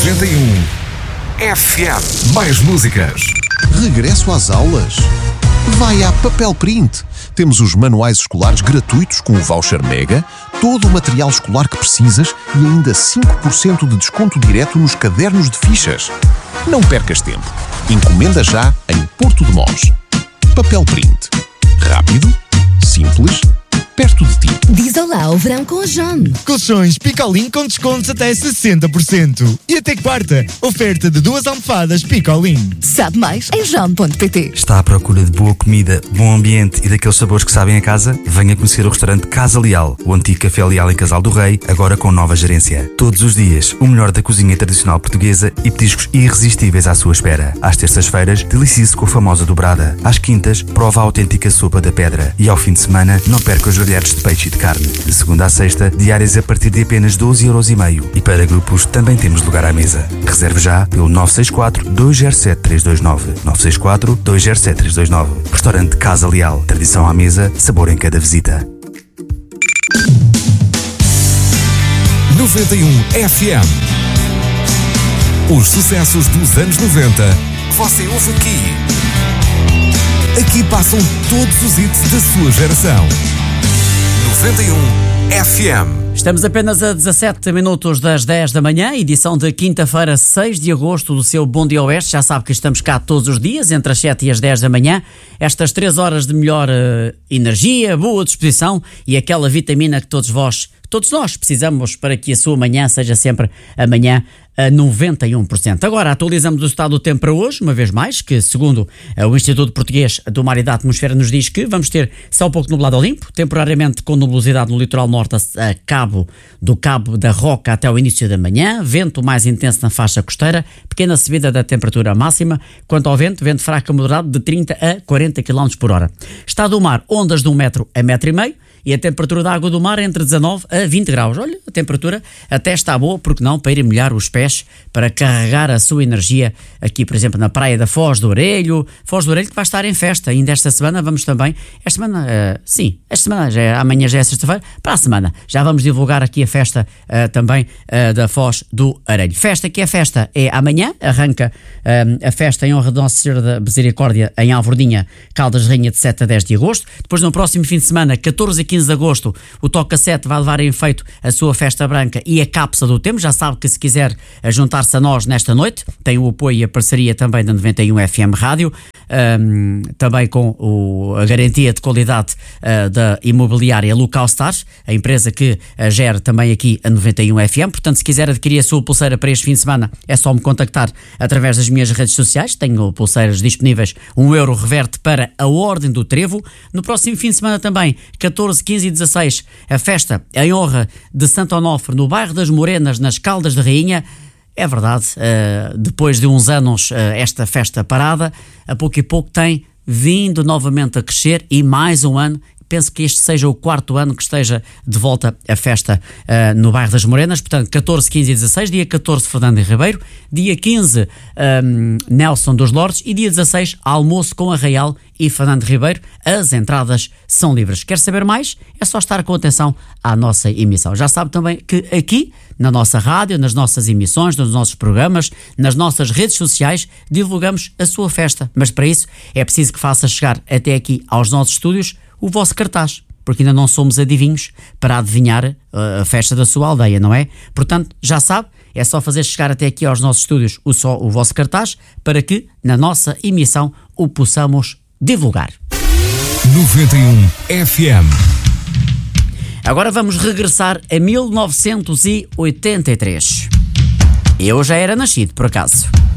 91 FM. Mais músicas. Regresso às aulas? Vai à Papel Print. Temos os manuais escolares gratuitos com o voucher Mega, todo o material escolar que precisas e ainda 5% de desconto direto nos cadernos de fichas. Não percas tempo. Encomenda já em Porto de Mós. Papel Print. Rápido, simples, perto de ti. Diz olá ao verão com a John. Colchões Picolin com descontos até 60%. E até quarta, oferta de 2 almofadas Picolin. Sabe mais em john.pt. Está à procura de boa comida, bom ambiente e daqueles sabores que sabem a casa? Venha conhecer o restaurante Casa Leal, o antigo Café Leal em Casal do Rei, agora com nova gerência. Todos os dias, o melhor da cozinha tradicional portuguesa e petiscos irresistíveis à sua espera. Às terças-feiras, delicie-se com a famosa dobrada. Às quintas, prova a autêntica sopa da pedra. E ao fim de semana, não perca os grelhados de peixe e de carne. De segunda à sexta, diárias a partir de apenas 12,5€. E para grupos, também temos lugar à mesa. Reserve já pelo 964-207-329. 964-207-329. Restaurante Casa Leal. Tradição à mesa, sabor em cada visita. 91 FM. Os sucessos dos anos 90 que você ouve aqui. Aqui passam todos os hits da sua geração. 91 FM. Estamos apenas a 17 minutos das 10 da manhã, edição de quinta-feira, 6 de agosto do seu Bom Dia Oeste. Já sabe que estamos cá todos os dias, entre as 7 e as 10 da manhã. Estas 3 horas de melhor energia, boa disposição e aquela vitamina que todos nós precisamos para que a sua manhã seja sempre a manhã a 91%. Agora atualizamos o estado do tempo para hoje, uma vez mais, que segundo o Instituto Português do Mar e da Atmosfera nos diz que vamos ter céu pouco nublado ao limpo, temporariamente com nubosidade no litoral norte do Cabo da Roca até o início da manhã, vento mais intenso na faixa costeira, pequena subida da temperatura máxima. Quanto ao vento fraco a moderado de 30 a 40 km por hora. Estado do mar, ondas de 1 metro a 1,5 metro e a temperatura da água do mar entre 19 a 20 graus. Olha, a temperatura até está boa, porque não, para ir molhar os pés, para carregar a sua energia aqui, por exemplo, na praia da Foz do Orelho que vai estar em festa ainda esta semana. Vamos também, amanhã já é sexta-feira, para a semana já vamos divulgar aqui a festa também da Foz do Orelho. Festa é amanhã, arranca a festa em honra de Nossa Senhora da Misericórdia em Alvordinha, Caldas de Rainha, de 7 a 10 de agosto. Depois, no próximo fim de semana, 14 e 15 de agosto, o Toca 7 vai levar em efeito a sua festa branca e a Capsa do Tempo. Já sabe que se quiser juntar-se a nós nesta noite, tem o apoio e a parceria também da 91 FM Rádio, também com a garantia de qualidade da imobiliária Local Stars, a empresa que gera também aqui a 91 FM. Portanto, se quiser adquirir a sua pulseira para este fim de semana, é só me contactar através das minhas redes sociais. Tenho pulseiras disponíveis, €1 reverte para a Ordem do Trevo. No próximo fim de semana também, 14, 15 e 16, a festa em honra de Santo Onofre no bairro das Morenas, nas Caldas de Rainha. É verdade, depois de uns anos esta festa parada, a pouco e pouco tem vindo novamente a crescer e mais um ano. Penso que este seja o 4º ano que esteja de volta a festa no bairro das Morenas. Portanto, 14, 15 e 16, dia 14 Fernando Ribeiro, dia 15 Nelson dos Lordes e dia 16 almoço com Arraial e Fernando Ribeiro. As entradas são livres. Quer saber mais? É só estar com atenção à nossa emissão. Já sabe também que aqui na nossa rádio, nas nossas emissões, nos nossos programas, nas nossas redes sociais, divulgamos a sua festa. Mas para isso é preciso que faça chegar até aqui aos nossos estúdios o vosso cartaz, porque ainda não somos adivinhos para adivinhar a festa da sua aldeia, não é? Portanto, já sabe, é só fazer chegar até aqui aos nossos estúdios o vosso cartaz para que na nossa emissão o possamos divulgar. 91 FM. Agora vamos regressar a 1983. Eu já era nascido, por acaso.